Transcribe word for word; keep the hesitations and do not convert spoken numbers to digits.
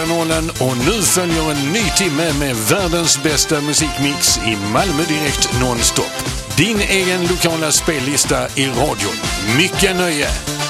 Och nu följer en ny timme med världens bästa musikmix i Malmö direkt nonstop. Din egen lokala spellista i radion. Mycket nöje!